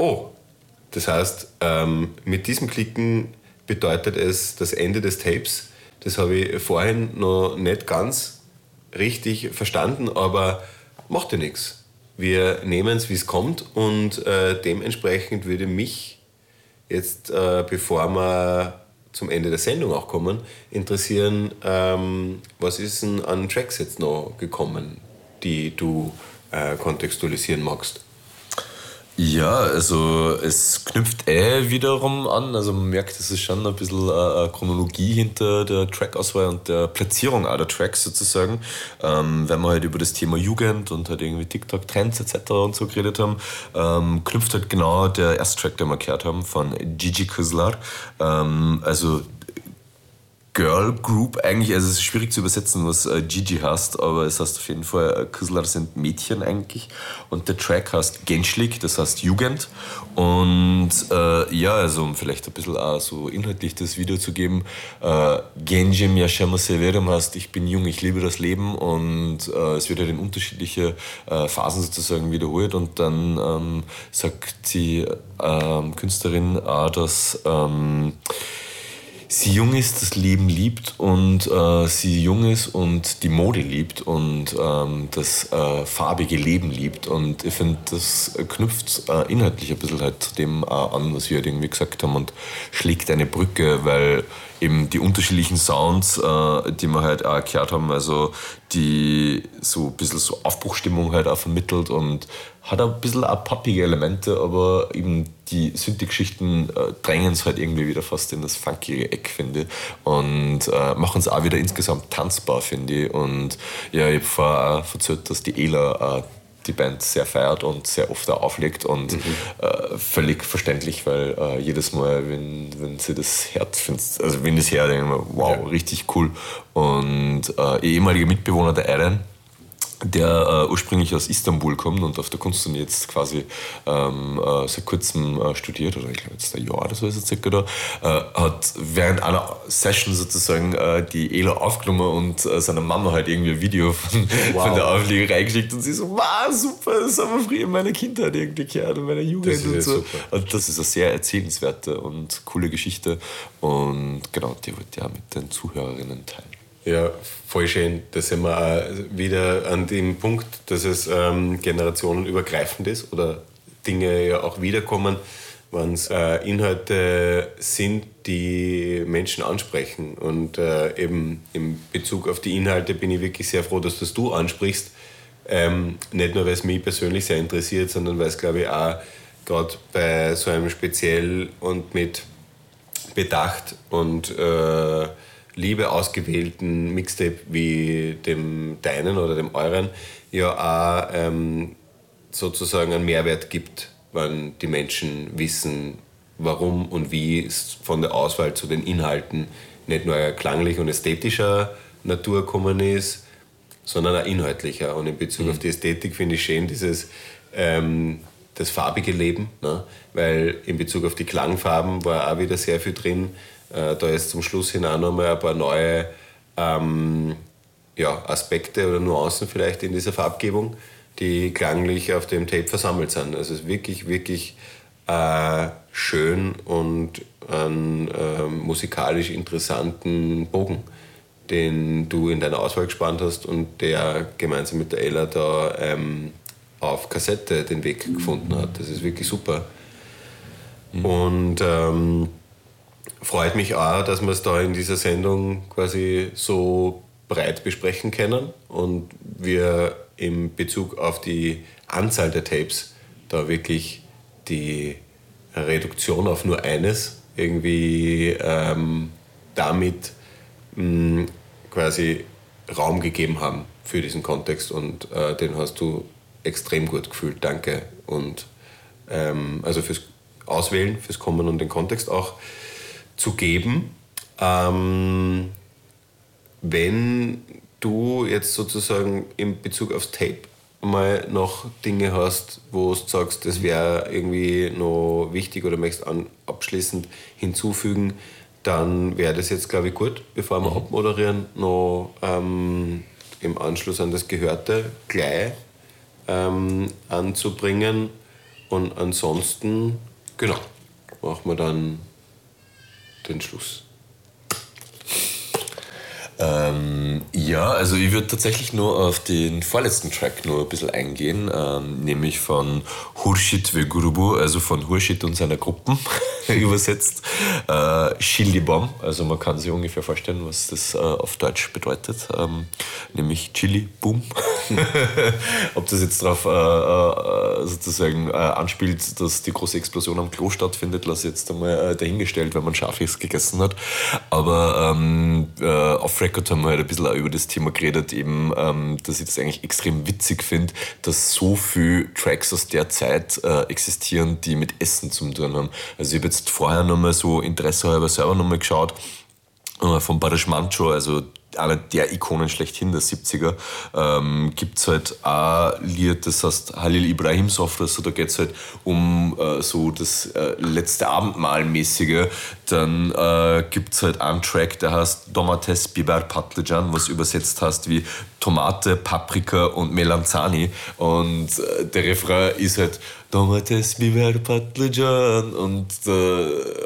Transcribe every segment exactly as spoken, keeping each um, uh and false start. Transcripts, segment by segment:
Oh, das heißt, ähm, mit diesem Klicken bedeutet es das Ende des Tapes. Das habe ich vorhin noch nicht ganz richtig verstanden, aber macht ja nichts. Wir nehmen es, wie es kommt, und äh, dementsprechend würde mich jetzt, äh, bevor wir zum Ende der Sendung auch kommen, interessieren, ähm, was ist denn an Tracks jetzt noch gekommen, die du äh, kontextualisieren magst? Ja, also es knüpft eh wiederum an, also man merkt, es ist schon ein bisschen eine Chronologie hinter der Trackauswahl und der Platzierung auch der Tracks sozusagen, ähm, wenn wir halt über das Thema Jugend und halt irgendwie TikTok-Trends et cetera und so geredet haben, ähm, knüpft halt genau der erste Track, den wir gehört haben, von Gigi Kızlar, ähm, also Girl Group eigentlich, also es ist schwierig zu übersetzen, was äh, Gigi heißt, aber es heißt auf jeden Fall, äh, Kızlar sind Mädchen eigentlich, und der Track heißt Gençlik, das heißt Jugend, und äh, ja, also um vielleicht ein bisschen auch so inhaltlich das wiederzugeben, äh, Gencim yaşamı severim heißt, ich bin jung, ich liebe das Leben, und äh, es wird halt in unterschiedliche äh, Phasen sozusagen wiederholt, und dann ähm, sagt die ähm, Künstlerin auch, dass ähm, sie jung ist, das Leben liebt, und äh, sie jung ist und die Mode liebt und ähm, das äh, farbige Leben liebt. Und ich finde, das knüpft äh, inhaltlich ein bisschen halt dem äh, an, was wir halt irgendwie gesagt haben, und schlägt eine Brücke, weil eben die unterschiedlichen Sounds, äh, die wir halt auch gehört haben, also die so ein bisschen so Aufbruchstimmung halt auch vermittelt und hat ein bisschen auch poppige Elemente, aber eben die Synthi-Geschichten äh, drängen es halt irgendwie wieder fast in das funkige Eck, finde ich, und äh, machen es auch wieder insgesamt tanzbar, finde ich. Und ja, ich habe vorher auch erzählt, dass die Ela äh, die Band sehr feiert und sehr oft auch auflegt, und mhm. äh, völlig verständlich, weil äh, jedes Mal, wenn, wenn sie das hört, findest, also wenn das hört, denke ich mir, wow, ja, richtig cool. Und äh, ihr ehemaliger Mitbewohner, der Eren, der äh, ursprünglich aus Istanbul kommt und auf der Kunstuni jetzt quasi ähm, äh, seit kurzem äh, studiert, oder ich glaube jetzt ein Jahr oder so ist er circa da, äh, hat während einer Session sozusagen äh, die Ela aufgenommen und äh, seiner Mama halt irgendwie ein Video von, wow. von der Auflegung reingeschickt, und sie so, wow, super, das haben wir früher in meiner Kindheit irgendwie gehört, in meiner Jugend und ja so. Super. Und das ist eine sehr erzählenswerte und coole Geschichte, und genau, die wollte ich auch mit den Zuhörerinnen teilen. Ja, voll schön. Da sind wir auch wieder an dem Punkt, dass es ähm, generationenübergreifend ist oder Dinge ja auch wiederkommen, wenn es äh, Inhalte sind, die Menschen ansprechen. Und äh, eben in Bezug auf die Inhalte bin ich wirklich sehr froh, dass das du ansprichst. Ähm, nicht nur, weil es mich persönlich sehr interessiert, sondern weil es, glaube ich, auch gerade bei so einem speziell und mit Bedacht und äh, Liebe ausgewählten Mixtape wie dem deinen oder dem euren ja auch ähm, sozusagen einen Mehrwert gibt, wenn die Menschen wissen, warum und wie es von der Auswahl zu den Inhalten nicht nur klanglich und ästhetischer Natur gekommen ist, sondern auch inhaltlicher. Und in Bezug mhm. auf die Ästhetik finde ich schön dieses ähm, das farbige Leben, ne? Weil in Bezug auf die Klangfarben war auch wieder sehr viel drin. Äh, da ist zum Schluss hin auch nochmal ein paar neue ähm, ja, Aspekte oder Nuancen vielleicht in dieser Farbgebung, die klanglich auf dem Tape versammelt sind. Also es ist wirklich, wirklich äh, schön und einen äh, musikalisch interessanten Bogen, den du in deiner Auswahl gespannt hast und der gemeinsam mit der Ella da ähm, auf Kassette den Weg gefunden hat. Das ist wirklich super. Mhm. Und ähm, freut mich auch, dass wir es da in dieser Sendung quasi so breit besprechen können und wir in Bezug auf die Anzahl der Tapes da wirklich die Reduktion auf nur eines irgendwie ähm, damit mh, quasi Raum gegeben haben für diesen Kontext, und äh, den hast du extrem gut gefühlt. Danke. Und ähm, also fürs Auswählen, fürs Kommen und den Kontext auch zu geben. Ähm, wenn du jetzt sozusagen in Bezug aufs Tape mal noch Dinge hast, wo du sagst, das wäre irgendwie noch wichtig oder möchtest an, abschließend hinzufügen, dann wäre das jetzt, glaube ich, gut, bevor wir mhm. abmoderieren, noch ähm, im Anschluss an das Gehörte gleich ähm, anzubringen. Und ansonsten, genau, machen wir dann den Schluss. Ähm, ja, also ich würde tatsächlich nur auf den vorletzten Track nur ein bisschen eingehen, ähm, nämlich von Hurşit ve Grubu, also von Hurşit und seiner Gruppen übersetzt. Äh, Chili Bomb, also man kann sich ungefähr vorstellen, was das äh, auf Deutsch bedeutet, ähm, nämlich Chili Boom. Ob das jetzt darauf äh, äh, sozusagen äh, anspielt, dass die große Explosion am Klo stattfindet, lasse ich jetzt einmal äh, dahingestellt, wenn man Schafis gegessen hat. Aber ähm, äh, auf Record haben wir halt ein bisschen auch über das Thema geredet, eben, ähm, dass ich das eigentlich extrem witzig finde, dass so viele Tracks aus der Zeit äh, existieren, die mit Essen zu tun haben. Also ich habe jetzt vorher nochmal so interessehalber selber nochmal geschaut, äh, von Barış Manço, also einer der Ikonen schlechthin der siebziger, ähm, gibt es halt ein Lied, das heißt Halil Ibrahim Sofra, so, da geht es halt um äh, so das äh, letzte Abendmahl-mäßige. Dann äh, gibt es halt einen Track, der heißt Domates Biber Patlıcan, was übersetzt heißt wie Tomate, Paprika und Melanzani. Und äh, der Refrain ist halt Domates Biber Patlıcan und äh,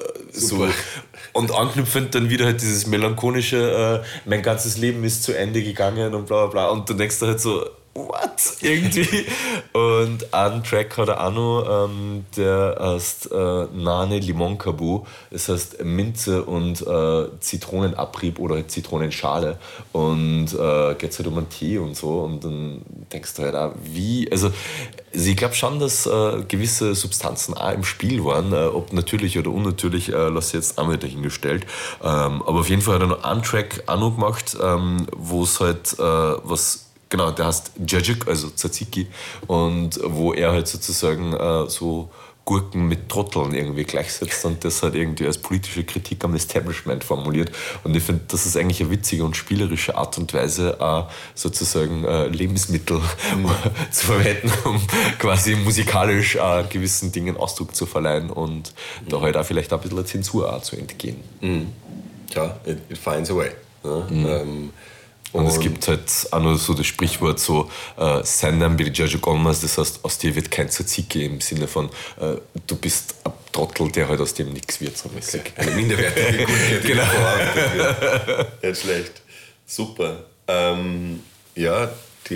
so. Und anknüpfend dann wieder halt dieses melancholische, äh, mein ganzes Leben ist zu Ende gegangen und bla bla bla. Und du denkst da halt so, what? Irgendwie. Und einen Track hat er auch noch, ähm, der heißt äh, Nane Limon Kabu. Das heißt Minze und äh, Zitronenabrieb oder halt Zitronenschale. Und äh, geht es halt um einen Tee und so. Und dann denkst du halt auch, wie, also, also ich glaube schon, dass äh, gewisse Substanzen auch im Spiel waren, äh, ob natürlich oder unnatürlich, äh, lasse ich jetzt einmal dahingestellt. Ähm, aber auf jeden Fall hat er noch einen Track auch noch gemacht, ähm, wo es halt äh, was, genau, der heißt Cacık, also Tzatziki, und wo er halt sozusagen äh, so Gurken mit Trotteln irgendwie gleichsetzt und das halt irgendwie als politische Kritik am Establishment formuliert. Und ich finde, das ist eigentlich eine witzige und spielerische Art und Weise, auch sozusagen äh, Lebensmittel mhm. zu verwenden, um quasi musikalisch äh, gewissen Dingen Ausdruck zu verleihen und mhm. da halt auch vielleicht auch ein bisschen der Zensur auch zu entgehen. Mhm. Ja, it, it finds a way. Ne? Mhm. Ähm, Und, und es gibt halt auch noch so das Sprichwort so, äh, senden bir Cacık olmaz, das heißt, aus dir wird kein Tzatziki, im Sinne von, äh, du bist ein Trottel, der halt aus dem nichts wird, so mäßig. Okay. Eine minderwertige Kultur, die genau. verarbeitet wird. Nicht schlecht. Super. Ähm, ja,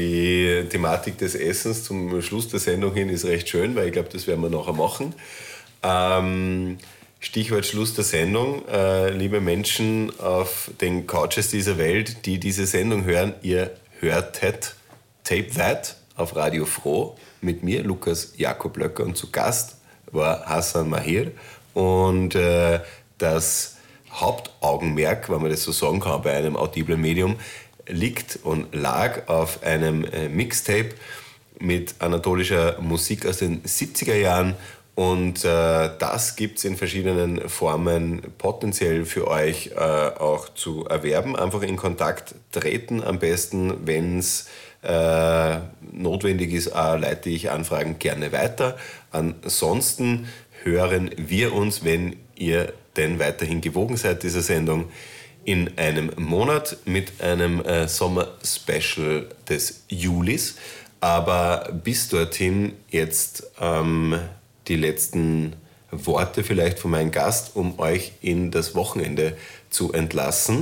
die Thematik des Essens zum Schluss der Sendung hin ist recht schön, weil ich glaube, das werden wir nachher machen. Ähm, Stichwort Schluss der Sendung. Äh, liebe Menschen auf den Couches dieser Welt, die diese Sendung hören, ihr hörtet Tape That auf Radio Froh mit mir, Lukas Jakob Löcker, und zu Gast war Hassan Mahir. Und äh, das Hauptaugenmerk, wenn man das so sagen kann, bei einem audiblen Medium, liegt und lag auf einem äh, Mixtape mit anatolischer Musik aus den siebziger Jahren. Und äh, das gibt es in verschiedenen Formen potenziell für euch äh, auch zu erwerben. Einfach in Kontakt treten, am besten, wenn es äh, notwendig ist, äh, leite ich Anfragen gerne weiter. Ansonsten hören wir uns, wenn ihr denn weiterhin gewogen seid dieser Sendung, in einem Monat mit einem äh, Sommer-Special des Julis. Aber bis dorthin jetzt ähm, die letzten Worte vielleicht von meinem Gast, um euch in das Wochenende zu entlassen.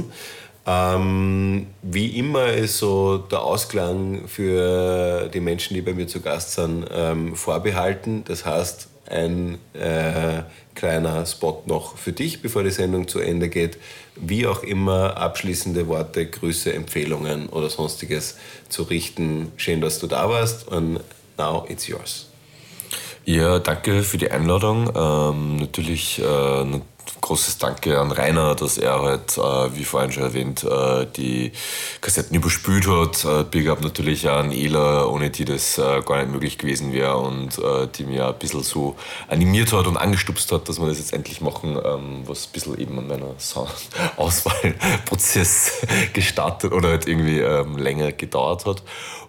Ähm, wie immer ist so der Ausklang für die Menschen, die bei mir zu Gast sind, ähm, vorbehalten. Das heißt, ein äh, kleiner Spot noch für dich, bevor die Sendung zu Ende geht. Wie auch immer, abschließende Worte, Grüße, Empfehlungen oder sonstiges zu richten. Schön, dass du da warst, und now it's yours. Ja, danke für die Einladung. Ähm, natürlich äh, ein großes Danke an Rainer, dass er halt, äh, wie vorhin schon erwähnt, äh, die Kassetten überspült hat. Äh, Big Up natürlich an Ela, ohne die das äh, gar nicht möglich gewesen wäre und äh, die mir ein bisschen so animiert hat und angestupst hat, dass wir das jetzt endlich machen, ähm, was ein bisschen eben an meiner Sound-Auswahlprozess gestartet oder halt irgendwie ähm, länger gedauert hat.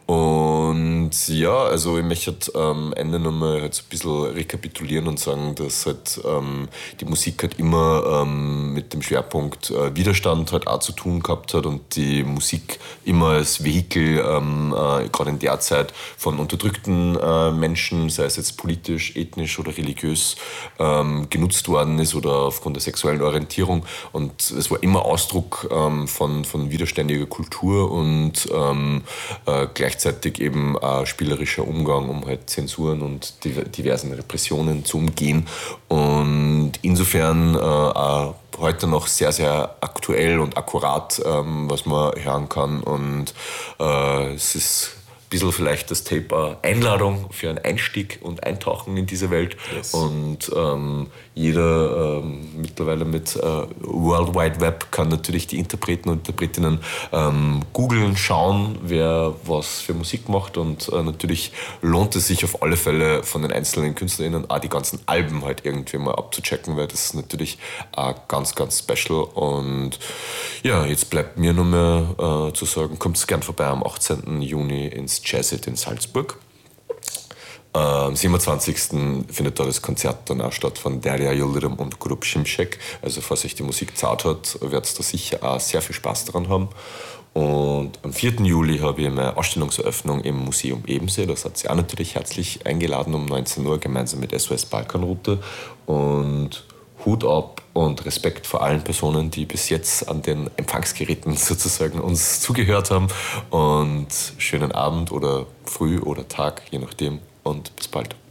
Und ja, also ich möchte am Ende nochmal halt so ein bisschen rekapitulieren und sagen, dass halt ähm, die Musik halt immer ähm, mit dem Schwerpunkt äh, Widerstand halt auch zu tun gehabt hat und die Musik immer als Vehikel, ähm, äh, gerade in der Zeit, von unterdrückten äh, Menschen, sei es jetzt politisch, ethnisch oder religiös, ähm, genutzt worden ist oder aufgrund der sexuellen Orientierung. Und es war immer Ausdruck ähm, von, von widerständiger Kultur und ähm, äh, gleichzeitig eben äh, spielerischer Umgang, um halt Zensuren und diversen Repressionen zu umgehen. Und insofern äh, auch heute noch sehr, sehr aktuell und akkurat, ähm, was man hören kann. Und äh, es ist ein bisschen vielleicht das Tape äh, Einladung für einen Einstieg und Eintauchen in diese Welt. Yes. Und ähm, jeder ähm, mittlerweile mit äh, World Wide Web kann natürlich die Interpreten und Interpretinnen ähm, googeln, schauen, wer was für Musik macht. Und äh, natürlich lohnt es sich auf alle Fälle von den einzelnen KünstlerInnen auch die ganzen Alben halt irgendwie mal abzuchecken, weil das ist natürlich äh, ganz, ganz special. Und ja, jetzt bleibt mir nur mehr äh, zu sagen, kommt gern vorbei am achtzehnten Juni ins Jazzit in Salzburg. Am siebenundzwanzigsten findet da das Konzert dann auch statt von Derya Yildirim und Grup Şimşek. Also falls euch die Musik zart hat, werdet ihr da sicher auch sehr viel Spaß daran haben. Und am vierten Juli habe ich meine Ausstellungseröffnung im Museum Ebensee. Da seid ihr auch natürlich herzlich eingeladen um neunzehn Uhr gemeinsam mit S O S Balkanroute. Und Hut ab und Respekt vor allen Personen, die bis jetzt an den Empfangsgeräten sozusagen uns zugehört haben. Und schönen Abend oder Früh oder Tag, je nachdem. Und bis bald.